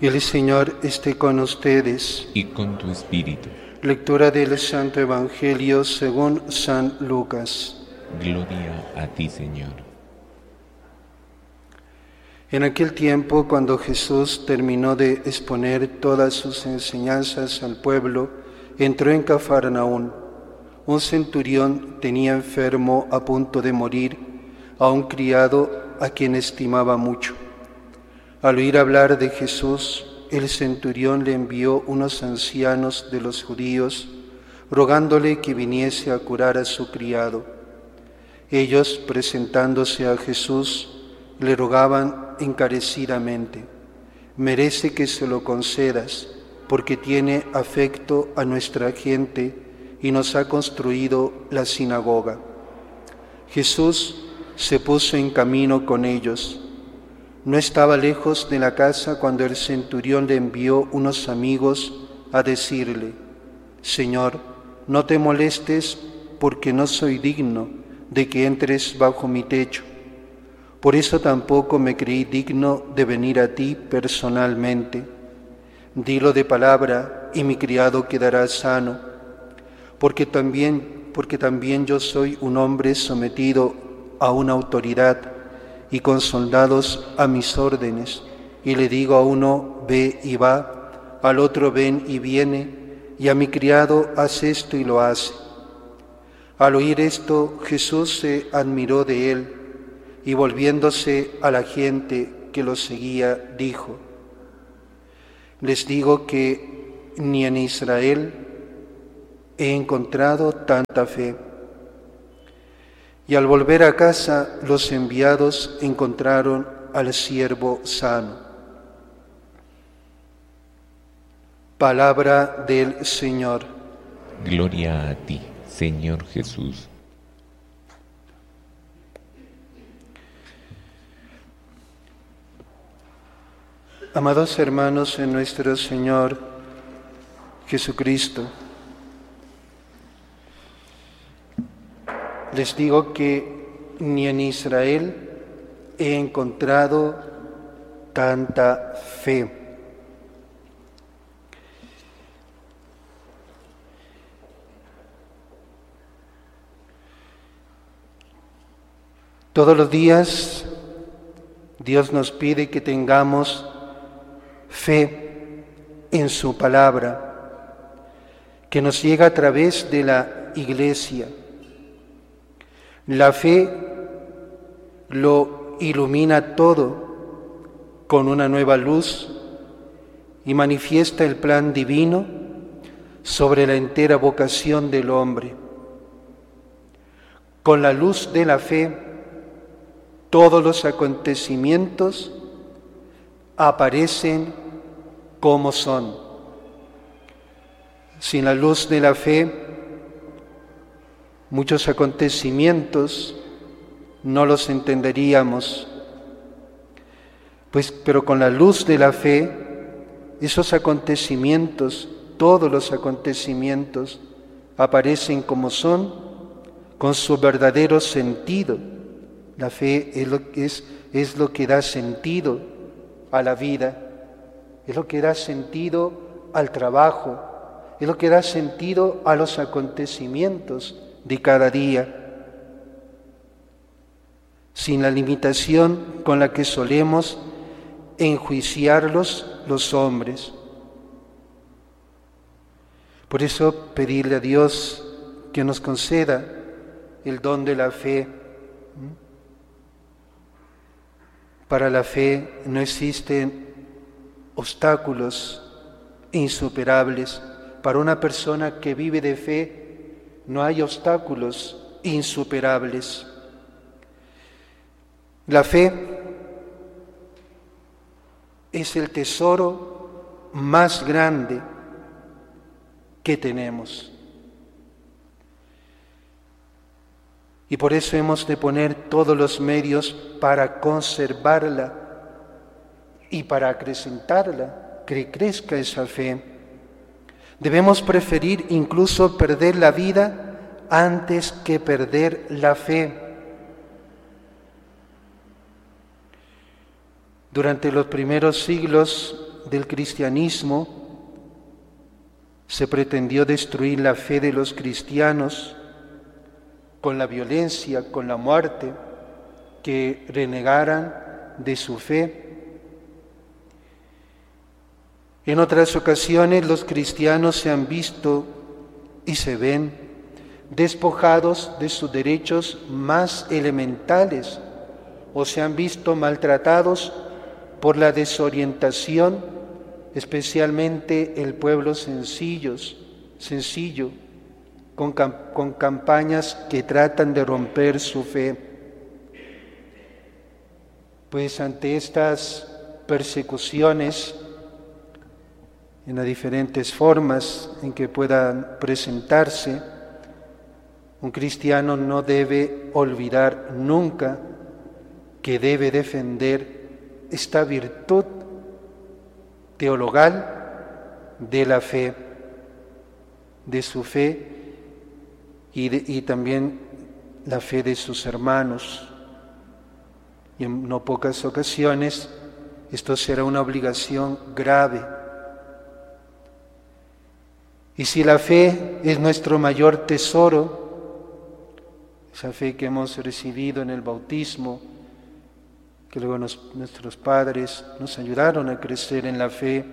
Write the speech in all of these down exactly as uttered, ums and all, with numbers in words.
El Señor esté con ustedes. Y con tu espíritu. Lectura del Santo Evangelio según San Lucas. Gloria a ti, Señor. En aquel tiempo, cuando Jesús terminó de exponer todas sus enseñanzas al pueblo, entró en Cafarnaún. Un centurión tenía enfermo a punto de morir a un criado a quien estimaba mucho. Al oír hablar de Jesús, el centurión le envió unos ancianos de los judíos, rogándole que viniese a curar a su criado. Ellos, presentándose a Jesús, le rogaban encarecidamente: merece que se lo concedas, porque tiene afecto a nuestra gente y nos ha construido la sinagoga. Jesús se puso en camino con ellos. No estaba lejos de la casa cuando el centurión le envió unos amigos a decirle: Señor, no te molestes, porque no soy digno de que entres bajo mi techo. Por eso tampoco me creí digno de venir a ti personalmente. Dilo de palabra y mi criado quedará sano, porque también, porque también yo soy un hombre sometido a una autoridad y con soldados a mis órdenes, y le digo a uno: ve y va, al otro: ven y viene, y a mi criado: haz esto, y lo hace. Al oír esto, Jesús se admiró de él, y volviéndose a la gente que lo seguía, dijo: les digo que ni en Israel he encontrado tanta fe. Y al volver a casa, los enviados encontraron al siervo sano. Palabra del Señor. Gloria a ti, Señor Jesús. Amados hermanos en nuestro Señor Jesucristo, les digo que ni en Israel he encontrado tanta fe. Todos los días Dios nos pide que tengamos fe en su palabra, que nos llega a través de la Iglesia. La fe lo ilumina todo con una nueva luz y manifiesta el plan divino sobre la entera vocación del hombre. Con la luz de la fe, todos los acontecimientos aparecen como son. Sin la luz de la fe, muchos acontecimientos no los entenderíamos, pues, pero con la luz de la fe, esos acontecimientos, todos los acontecimientos, aparecen como son, con su verdadero sentido. La fe es lo, es, es lo que da sentido a la vida, es lo que da sentido al trabajo, es lo que da sentido a los acontecimientos de cada día, sin la limitación con la que solemos enjuiciarlos los hombres. Por eso pedirle a Dios que nos conceda el don de la fe. Para la fe no existen obstáculos insuperables. Para una persona que vive de fe, no hay obstáculos insuperables. La fe es el tesoro más grande que tenemos. Y por eso hemos de poner todos los medios para conservarla y para acrecentarla, que crezca esa fe. Debemos preferir incluso perder la vida antes que perder la fe. Durante los primeros siglos del cristianismo se pretendió destruir la fe de los cristianos con la violencia, con la muerte, que renegaran de su fe. En otras ocasiones los cristianos se han visto y se ven despojados de sus derechos más elementales o se han visto maltratados por la desorientación, especialmente el pueblo sencillos, sencillo, con, cam- con campañas que tratan de romper su fe. Pues ante estas persecuciones, en las diferentes formas en que puedan presentarse, un cristiano no debe olvidar nunca que debe defender esta virtud teologal de la fe, de su fe y, de, y también la fe de sus hermanos. Y en no pocas ocasiones esto será una obligación grave. Y si la fe es nuestro mayor tesoro, esa fe que hemos recibido en el bautismo, que luego nos, nuestros padres nos ayudaron a crecer en la fe,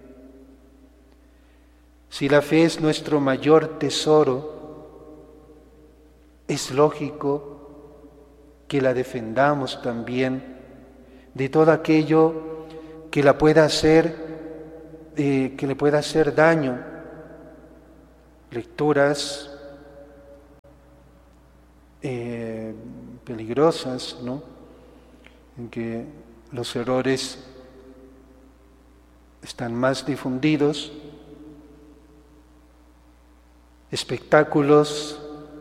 si la fe es nuestro mayor tesoro, es lógico que la defendamos también de todo aquello que la pueda hacer, eh, que le pueda hacer daño. Lecturas eh, peligrosas, ¿no? En que los errores están más difundidos, espectáculos,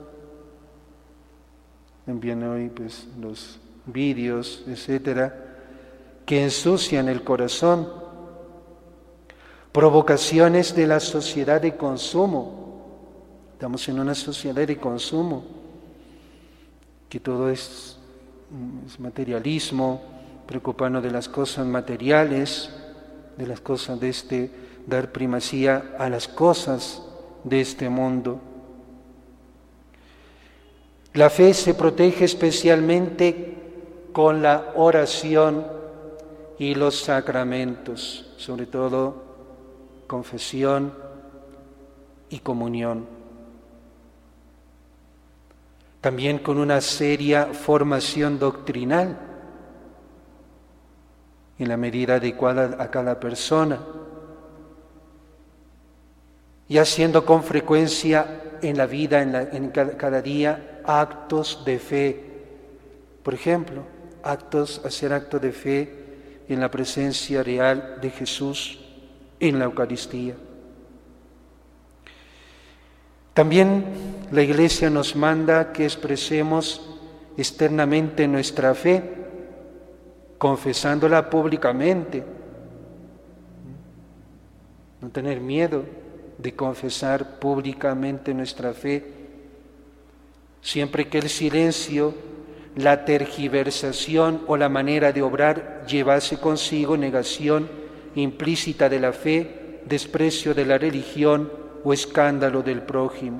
también hoy pues los vídeos, etcétera, que ensucian el corazón, provocaciones de la sociedad de consumo. Estamos en una sociedad de consumo, que todo es, es materialismo, preocuparnos de las cosas materiales, de las cosas de este, dar primacía a las cosas de este mundo. La fe se protege especialmente con la oración y los sacramentos, sobre todo confesión y comunión. También con una seria formación doctrinal en la medida adecuada a cada persona, y haciendo con frecuencia en la vida, en, la, en cada, cada día, actos de fe. Por ejemplo, actos, hacer actos de fe en la presencia real de Jesús en la Eucaristía. También la Iglesia nos manda que expresemos externamente nuestra fe, confesándola públicamente. No tener miedo de confesar públicamente nuestra fe, siempre que el silencio, la tergiversación o la manera de obrar llevase consigo negación implícita de la fe, desprecio de la religión o escándalo del prójimo.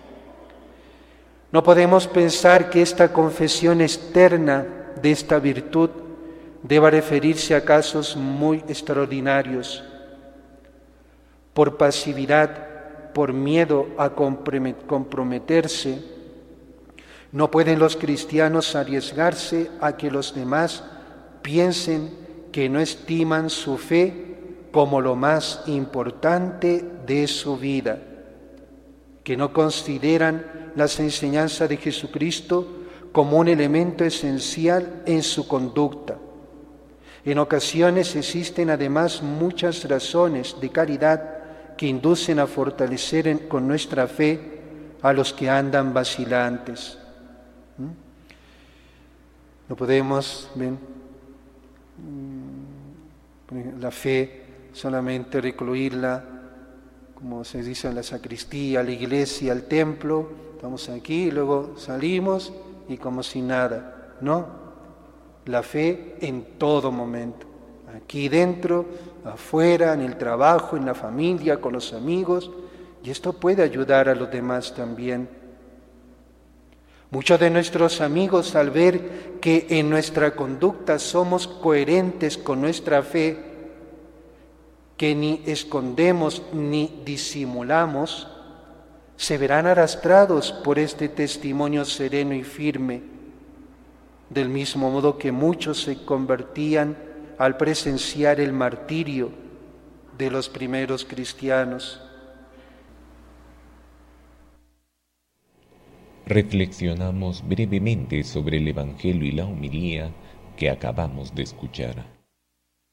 No podemos pensar que esta confesión externa de esta virtud deba referirse a casos muy extraordinarios. Por pasividad, por miedo a comprometerse, no pueden los cristianos arriesgarse a que los demás piensen que no estiman su fe como lo más importante de su vida, que no consideran las enseñanzas de Jesucristo como un elemento esencial en su conducta. En ocasiones existen además muchas razones de caridad que inducen a fortalecer en, con nuestra fe a los que andan vacilantes. ¿Mm? No podemos, ven, la fe solamente recluirla, como se dice en la sacristía, la iglesia, el templo, estamos aquí y luego salimos y como si nada. No, la fe en todo momento, aquí dentro, afuera, en el trabajo, en la familia, con los amigos, y esto puede ayudar a los demás también. Muchos de nuestros amigos, al ver que en nuestra conducta somos coherentes con nuestra fe, que ni escondemos ni disimulamos, se verán arrastrados por este testimonio sereno y firme, del mismo modo que muchos se convertían al presenciar el martirio de los primeros cristianos. Reflexionamos brevemente sobre el Evangelio y la homilía que acabamos de escuchar.